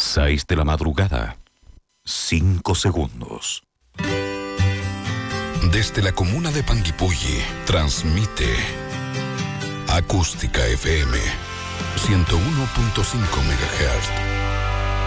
6 de la madrugada. 5 segundos. Desde la comuna de Panguipulli, transmite Acústica FM 101.5 MHz.